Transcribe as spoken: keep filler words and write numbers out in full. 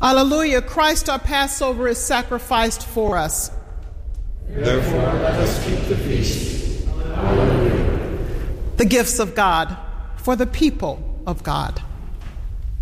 Alleluia, Christ our Passover is sacrificed for us. Therefore let us keep the feast. Alleluia. The gifts of God for the people of God.